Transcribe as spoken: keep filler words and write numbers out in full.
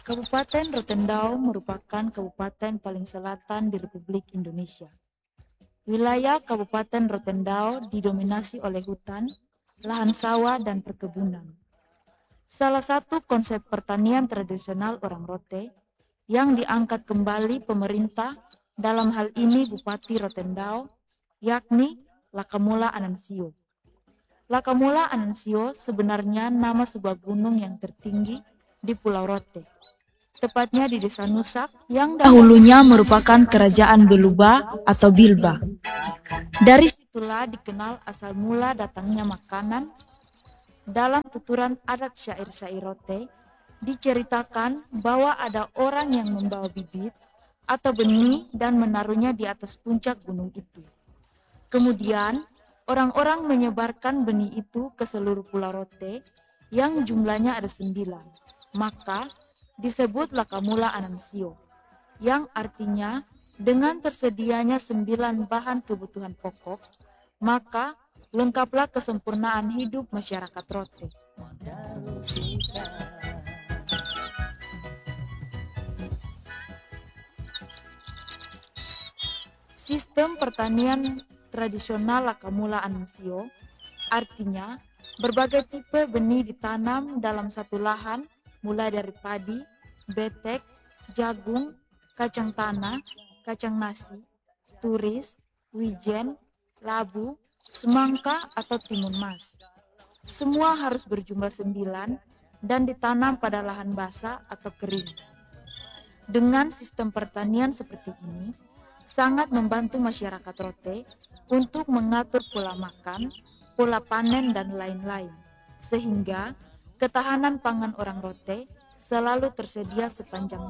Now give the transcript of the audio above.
Kabupaten Rotendao merupakan kabupaten paling selatan di Republik Indonesia. Wilayah Kabupaten Rotendao didominasi oleh hutan, lahan sawah, dan perkebunan. Salah satu konsep pertanian tradisional orang Rote yang diangkat kembali pemerintah, dalam hal ini Bupati Rotendao, yakni Lakamula Anansio. Lakamula Anansio sebenarnya nama sebuah gunung yang tertinggi di Pulau Rote, tepatnya di Desa Nusak yang dahulunya merupakan kerajaan Beluba atau Bilba. Dari situlah dikenal asal mula datangnya makanan. Dalam tuturan adat syair-syair Rote, diceritakan bahwa ada orang yang membawa bibit atau benih dan menaruhnya di atas puncak gunung itu. Kemudian, orang-orang menyebarkan benih itu ke seluruh Pulau Rote yang jumlahnya ada sembilan. Maka, disebut Lakamula Anansio, yang artinya dengan tersedianya sembilan bahan kebutuhan pokok, maka lengkaplah kesempurnaan hidup masyarakat Rote. Sistem pertanian tradisional Lakamula Anansio artinya berbagai tipe benih ditanam dalam satu lahan, mulai dari padi, betek, jagung, kacang tanah, kacang nasi, turis, wijen, labu, semangka atau timun mas. Semua harus berjumlah sembilan dan ditanam pada lahan basah atau kering. Dengan sistem pertanian seperti ini, sangat membantu masyarakat Rote untuk mengatur pola makan, pola panen, dan lain-lain. Sehingga ketahanan pangan orang Rote selalu tersedia sepanjang